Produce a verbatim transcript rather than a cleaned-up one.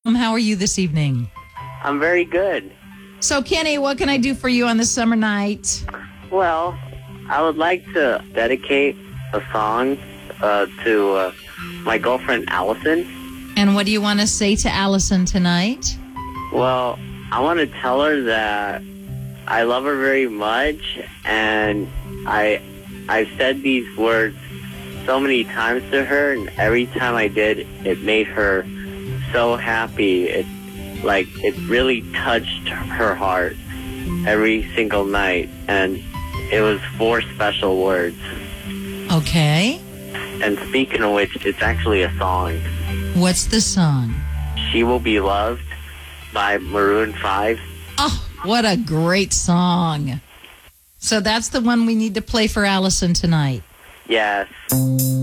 Um, How are you this evening? I'm very good. So, Kenny, what can I do for you on this summer night? Well, I would like to dedicate a song uh, to uh, my girlfriend, Allison. And what do you want to say to Allison tonight? Well, I want to tell her that I love her very much, and I, I've said these words so many times to her, and every time I did, it made her so happy. It, like, it really touched her heart every single night, and it was four special words. Okay. And speaking of which, it's actually a song. What's the song? She Will Be Loved by Maroon five. Oh, what a great song. So that's the one we need to play for Allison tonight. Yes.